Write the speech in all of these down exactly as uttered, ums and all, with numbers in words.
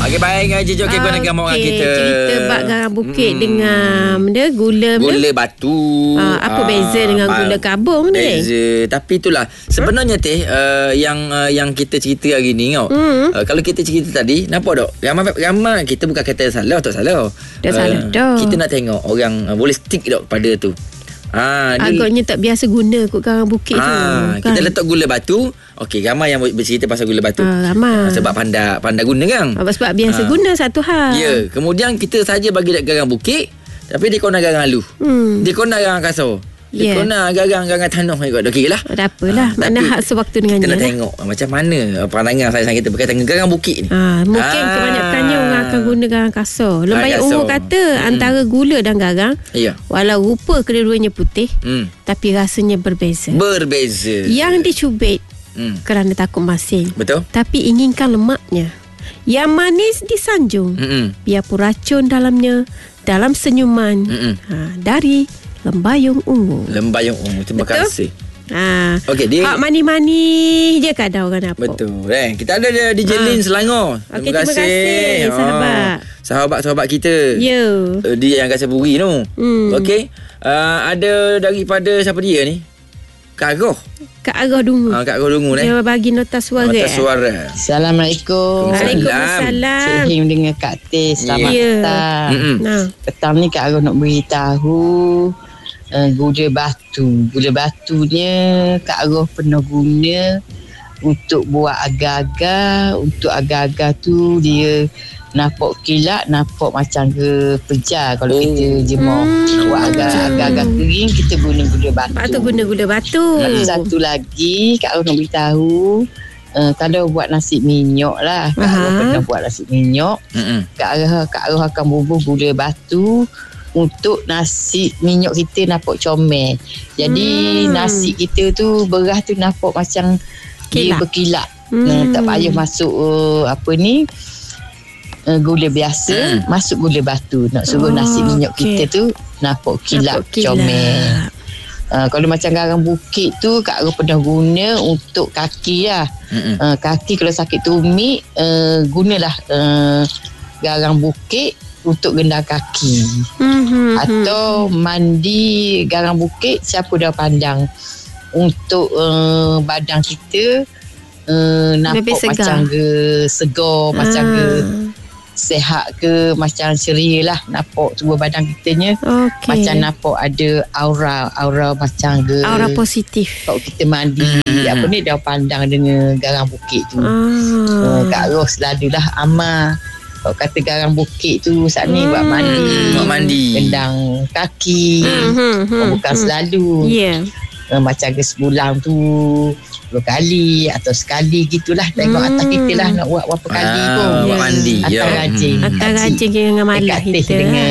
Okey, baik Haji Jok okay, gunakan okay, orang kita. Cerita bak garang bukit hmm. dengan benda gula Gula batu. Uh, apa uh, beza dengan uh, gula kabung ni? Beza. Tapi itulah sebenarnya huh? teh uh, yang uh, yang kita cerita hari ni tau. Hmm. Uh, kalau kita cerita tadi, nampak tak? Ramai ramai kita bukan kata salah atau salah. Dah uh, salah dah. Kita nak tengok orang uh, boleh stick tak pada tu. Ah, agaknya tak biasa guna kot garang bukit ah, tu kan? Kita letak gula batu. Okey, ramai yang bercerita pasal gula batu. ah, Ramai ah, Sebab pandai pandai guna kan ah, Sebab biasa ah. guna satu hal. Ya, kemudian kita saja bagi garang bukit, tapi dia kena garang alu hmm. Dia kena garang kasar. Dia yeah. kena garang-garang tanah kot. Okey lah. Tak apalah. Ah, mana hak sewaktu dengan kita dia. Kita nak lah. tengok macam mana pandangan saya kita berkaitan dengan garang bukit ni. Ah, mungkin ah. kebanyakannya orang akan guna garang kasar. Lembayan umur kata hmm. antara gula dan garang, yeah. walau rupa kedua-duanya putih, hmm. tapi rasanya berbeza. Berbeza. Yang dicubit hmm. kerana takut masin. Betul. Tapi inginkan lemaknya. Yang manis disanjung. Hmm. Biarpun racun dalamnya, dalam senyuman. Hmm. Ha, dari Lembayung Ungu. Lembayung Ungu. Terima Betul? kasih. Ha. Okey, dia hak mani-mani je kadang orang nampak. Betul. Eh, kita ada D J ha. Lin Selangor. Terima, okay, kasih. terima kasih sahabat. Oh, sahabat-sahabat kita. Ya. Uh, dia yang Angkasa Puri tu. Hmm. Okey. Uh, ada daripada siapa dia ni? Kak Agoh. Kak Agoh Dungu. Ah, Kak Agoh Dungu ni. Dia bagi nota suara. Nota suara. Assalamualaikum. Waalaikumsalam. Cik Him dengan Kak Tis. Selamat yeah. petang. Mm-hmm. Nah. Petang ni Kak Agoh nak beritahu uh, gula batu. Gula batunya Kak Agoh pernah guna untuk buat agar-agar. Untuk agar-agar tu dia nampak kilat, nampak macam ke pejar kalau oh. kita jemur. Hmm. Buat agar-agar kering, kita guna gula batu. Batu guna gula batu. Hmm. Satu lagi, Kak Agoh nak beritahu, uh, kalau buat nasi minyak lah, Kak Agoh pernah buat nasi minyak, mm-hmm. Kak Agoh, Kak Agoh akan bubuh gula batu untuk nasi minyak kita nampak comel. Jadi hmm. nasi kita tu, beras tu nampak macam Kilap. dia berkilat. Hmm. Uh, tak payah masuk uh, apa ni, Uh, gula biasa, hmm. masuk gula batu. Nak suruh oh, nasi minyak okay. kita tu nampak kilat, comel. Uh, kalau macam garang bukit tu, Kak Agoh pernah guna untuk kaki lah. Uh, kaki kalau sakit tumit, uh, gunalah uh, garang bukit untuk gendar kaki. Mm-hmm. Atau mandi garang bukit, siapa dah pandang untuk uh, badan kita uh, nampak macam ke segar, ah. macam ke sehat ke, macam ceria lah, nampak tubuh badan kitanya okay. macam nampak ada aura aura macam ke aura positif kalau kita mandi mm-hmm. apa ni dah pandang dengan garang bukit tu. ah. uh, Kak Ros selalulah amal kalau kata garang bukit tu saat ni mm. buat mandi buat mandi gendang kaki mm-hmm. oh, bukan mm. selalu yeah. uh, macam ke sebulan tu dua kali atau sekali gitulah, tengok hmm. atas kita lah nak buat berapa kali ah, pun buat mandi atas ya. rajin hmm. atas rajin dengan malah kita dengan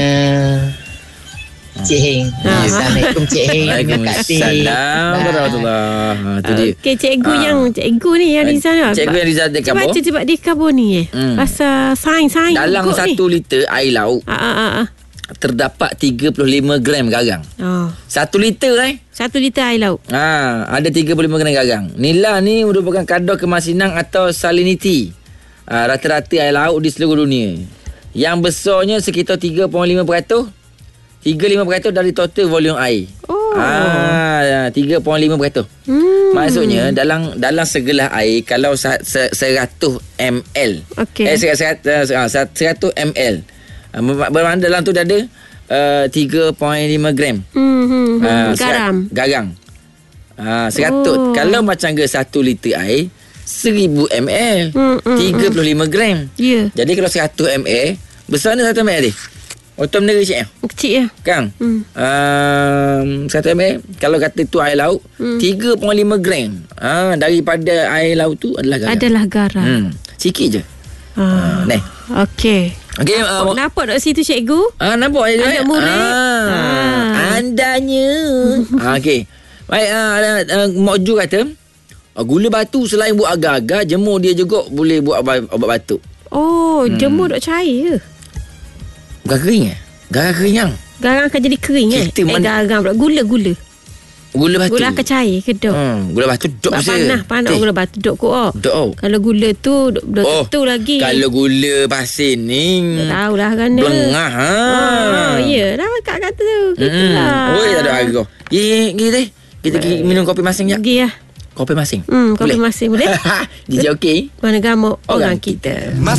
Cik Heng. ah. Assalamualaikum Cik Heng. Waalaikumsalam warahmatullahi. Tu dia. Okey, cikgu ah. yang cikgu ni yang di sana. Cikgu yang di sana Cuba baca sebab dia kabur ni eh. Hmm. Pasal sains-sains dalam satu liter air laut. Ah ah ah. ah. terdapat tiga puluh lima gram garang. Oh. Satu liter eh. Satu liter air laut. Ha, ada tiga puluh lima gram garang. Nilai ni merupakan kadar kemasinang atau salinity. Ha, rata-rata air laut di seluruh dunia. Yang besarnya sekitar tiga perpuluhan lima peratus. tiga puluh lima peratus dari total volume air. Oh. Ha, tiga perpuluhan lima peratus. Hmm. Maksudnya dalam dalam segelas air kalau seratus mililiter. Okey. Eh seratus mililiter. Bermakna dalam tu dah ada uh, tiga perpuluhan lima gram hmm, hmm, hmm. Uh, garam garang uh, seratus oh. Kalau macam ke satu liter air seribu mililiter hmm, hmm, tiga puluh lima gram yeah. Jadi kalau seratus mililiter besar ni satu mililiter Otom negeri kecil kecil ya Kang hmm. um, satu mililiter kalau kata tu air laut hmm. tiga perpuluhan lima gram uh, daripada air laut tu adalah garam adalah garam hmm. sikit je ah. uh, Ni okey. Okey, nampak, uh, nampak tak situ cikgu? Ah, nampak je. Anak murid. Ah, ah. Andanya. ah, okey. Baik, ah, uh, Mak Ju kata, uh, gula batu selain buat agar-agar, jemur dia juga boleh buat obat batuk. Oh, hmm. jemur tak cair ke? Bukan kering eh? Garang kering yang. Garang akan jadi kering eh? Eh, man- garang pula. Gula-gula. Gula batu. Gula kecair ke dok? Hmm, gula batu dok Sebab je. panas, panas Eh, gula batu dok ko. Oh. Dok. Oh. Kalau gula tu dok dok Oh, tu lagi. Kalau gula pasir ni tak tahulah kan. Blengah ha. Oh, ya dah kak kata tu. Gitulah. Hmm. Oi, ada harga. Ye, kita kita pergi minum kopi masing jap. Pergi lah. Kopi masing. Hmm, kopi masing boleh? D J okey. Mana gamuk Orang orang kita.